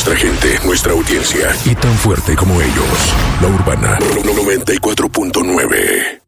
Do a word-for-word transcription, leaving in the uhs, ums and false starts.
nuestra gente, nuestra audiencia y tan fuerte como ellos. La Urbana noventa y cuatro punto nueve.